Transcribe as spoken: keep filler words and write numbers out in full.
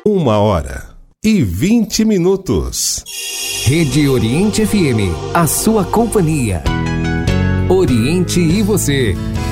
Uma hora e vinte minutos. Rede Oriente F M, a sua companhia. Oriente e você,